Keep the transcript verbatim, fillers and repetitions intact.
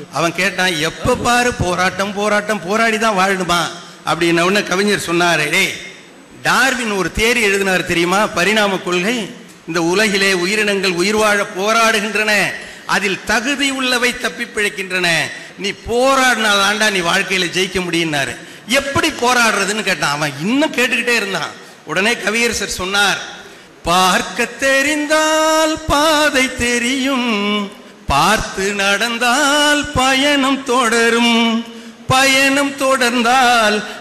அவன் கேட்டான், எப்ப பாரு போராட்டம் போராட்டம் போராடிதான் வாழணுமா அப்படின்ன உடனே கவிஞர் சொன்னாரு, டேய் டார்வின் ஒரு தேரி எழுதினார் தெரியுமா, பரிணாம கொள்கை. இந்த உலகிலே உயிரினங்கள் உயிர் வாழ போராடுகின்றன, அதில் தகுதி உள்ளவை தப்பி பிழைக்கின்றன, நீ போராடினால் ஆண்டா நீ வாழ்க்கையில ஜெயிக்க முடியும்னாரு. எப்படி போராடுறதுன்னு கேட்டான். அவன் இன்னும் கேட்டுக்கிட்டே இருந்தான். உடனே கவியரசர் சொன்னார், பார்க்க தெரிந்தால் பாதை தெரியும், பார்த்து நடந்தால் பயணம் தொடரும், பயணம் தொடர்ந்தால்